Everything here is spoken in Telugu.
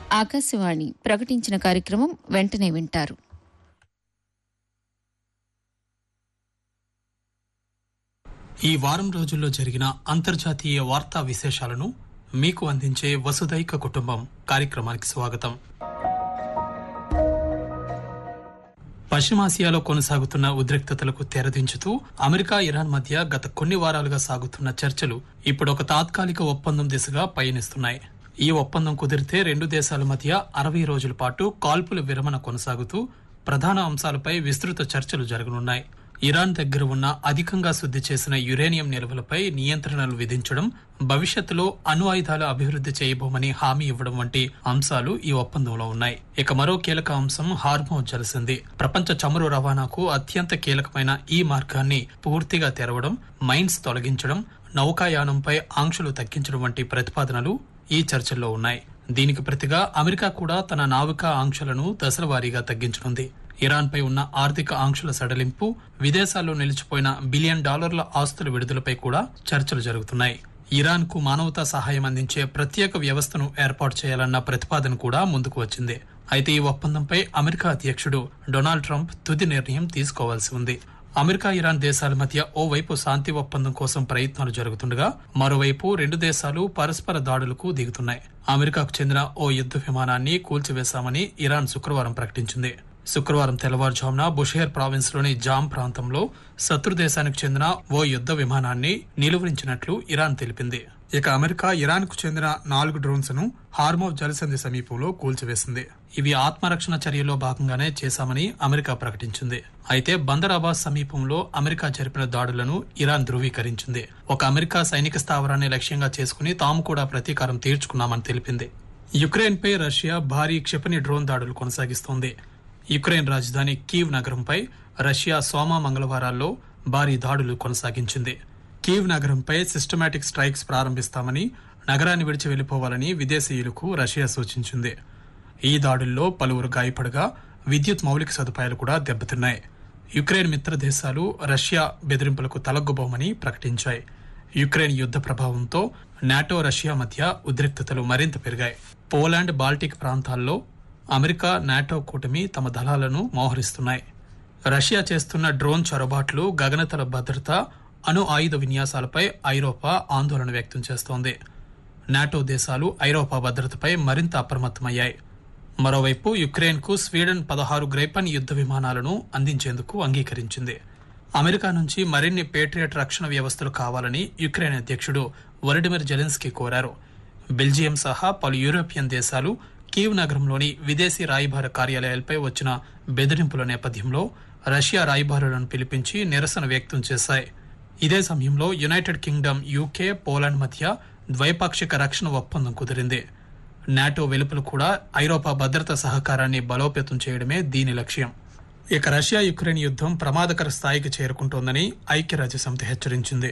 ఆకాశవాణి ప్రకటించిన కార్యక్రమం వెంటనే వింటారు. ఈ వారం రోజుల్లో జరిగిన అంతర్జాతీయ వార్తా విశేషాలను మీకు అందించే వసుదైక కుటుంబం కార్యక్రమానికి స్వాగతం. పశ్చిమాసియాలో కొనసాగుతున్న ఉద్రిక్తతలకు తెరదించుతూ అమెరికా, ఇరాన్ మధ్య గత కొన్ని వారాలుగా సాగుతున్న చర్చలు ఇప్పుడు ఒక తాత్కాలిక ఒప్పందం దిశగా పయనిస్తున్నాయి. ఈ ఒప్పందం కుదిరితే రెండు దేశాల మధ్య 60 రోజుల పాటు కాల్పుల విరమణ కొనసాగుతూ ప్రధాన అంశాలపై విస్తృత చర్చలు జరగనున్నాయి. ఇరాన్ దగ్గర ఉన్న అధికంగా శుద్ధి చేసిన యురేనియం నిల్వలపై నియంత్రణలు విధించడం, భవిష్యత్తులో అణు ఆయుధాలు అభివృద్ధి చేయబోమని హామీ ఇవ్వడం వంటి అంశాలు ఈ ఒప్పందంలో ఉన్నాయి. ఇక మరో కీలక అంశం హార్మోజ్ జలసంధి. ప్రపంచ చమురు రవాణాకు అత్యంత కీలకమైన ఈ మార్గాన్ని పూర్తిగా తెరవడం, మైన్స్ తొలగించడం, నౌకాయానంపై ఆంక్షలు తగ్గించడం వంటి ప్రతిపాదనలు ఈ చర్చల్లో ఉన్నాయి. దీనికి ప్రతిగా అమెరికా కూడా తన నావికా ఆంక్షలను దశలవారీగా తగ్గించనుంది. ఇరాన్ పై ఉన్న ఆర్థిక ఆంక్షల సడలింపు, విదేశాల్లో నిలిచిపోయిన $1 బిలియన్ ఆస్తుల విడుదలపై కూడా చర్చలు జరుగుతున్నాయి. ఇరాన్ కు మానవతా సహాయం అందించే ప్రత్యేక వ్యవస్థను ఏర్పాటు చేయాలన్న ప్రతిపాదన కూడా ముందుకు వచ్చింది. అయితే ఈ ఒప్పందంపై అమెరికా అధ్యక్షుడు డొనాల్డ్ ట్రంప్ తుది నిర్ణయం తీసుకోవాల్సి ఉంది. అమెరికా, ఇరాన్ దేశాల మధ్య ఓవైపు శాంతి ఒప్పందం కోసం ప్రయత్నాలు జరుగుతుండగా, మరోవైపు రెండు దేశాలు పరస్పర దాడులకు దిగుతున్నాయి. అమెరికాకు చెందిన ఓ యుద్ధ విమానాన్ని కూల్చివేశామని ఇరాన్ శుక్రవారం ప్రకటించింది. శుక్రవారం తెల్లవారుజామున బుషేర్ ప్రావిన్స్ లోని జామ్ ప్రాంతంలో శత్రు దేశానికి చెందిన ఓ యుద్ధ విమానాన్ని నిలువరించినట్లు ఇరాన్ తెలిపింది. ఇక అమెరికా ఇరాన్ కు చెందిన 4 డ్రోన్స్ ను హార్మోజ్ జలసంధి సమీపంలో కూల్చివేసింది. ఇవి ఆత్మరక్షణ చర్యలో భాగంగానే చేశామని అమెరికా ప్రకటించింది. అయితే బందర్ అబ్బాస్ సమీపంలో అమెరికా జరిపిన దాడులను ఇరాన్ ధృవీకరించింది. ఒక అమెరికా సైనిక స్థావరాన్ని లక్ష్యంగా చేసుకుని తాము కూడా ప్రతీకారం తీర్చుకున్నామని తెలిపింది. యుక్రెయిన్ పై రష్యా భారీ క్షిపణి డ్రోన్ దాడులు కొనసాగిస్తోంది. యుక్రెయిన్ రాజధాని కీవ్ నగరంపై రష్యా సోమ, మంగళవారాల్లో భారీ దాడులు కొనసాగించింది. కీవ్ నగరంపై సిస్టమాటిక్ స్ట్రైక్స్ ప్రారంభిస్తామని, నగరాన్ని విడిచి వెళ్లిపోవాలని విదేశీయులకు రష్యా సూచించింది. ఈ దాడుల్లో పలువురు గాయపడగా విద్యుత్ మౌలిక సదుపాయాలు కూడా దెబ్బతిన్నాయి. యుక్రెయిన్ మిత్ర దేశాలు రష్యా బెదిరింపులకు తలొగ్గబోమని ప్రకటించాయి. యుక్రెయిన్ యుద్ధ ప్రభావంతో నాటో, రష్యా మధ్య ఉద్రిక్తతలు మరింత పెరిగాయి. పోలాండ్, బాల్టిక్ ప్రాంతాల్లో అమెరికా, నాటో కూటమి తమ దళాలను మోహరిస్తున్నాయి. రష్యా చేస్తున్న డ్రోన్ చొరబాట్లు, గగనతల భద్రత, అణు ఆయుధ విన్యాసాలపై ఐరోపా ఆందోళన వ్యక్తం చేస్తోంది. నాటో దేశాలు ఐరోపా భద్రతపై మరింత అప్రమత్తమయ్యాయి. మరోవైపు యుక్రెయిన్ కు స్వీడన్ 16 గ్రైపన్ యుద్ధ విమానాలను అందించేందుకు అంగీకరించింది. అమెరికా నుంచి మరిన్ని పేట్రియట్ రక్షణ వ్యవస్థలు కావాలని యుక్రెయిన్ అధ్యక్షుడు వొలోడిమిర్ జెలెన్స్కీ కోరారు. బెల్జియం సహా పలు యూరోపియన్ దేశాలు కీవ్ నగరంలోని విదేశీ రాయబార కార్యాలయాలపై వచ్చిన బెదిరింపుల నేపథ్యంలో రష్యా రాయబారులను పిలిపించి నిరసన వ్యక్తం చేశాయి. ఇదే సమయంలో యునైటెడ్ కింగ్డమ్, యూకే, పోలాండ్ మధ్య ద్వైపాక్షిక రక్షణ ఒప్పందం కుదిరింది. నాటో వెలుపల కూడా ఐరోపా భద్రతా సహకారాన్ని బలోపేతం చేయడమే దీని లక్ష్యం. ఇక రష్యా యుక్రెయిన్ యుద్ధం ప్రమాదకర స్థాయికి చేరుకుంటోందని ఐక్యరాజ్యసమితి హెచ్చరించింది.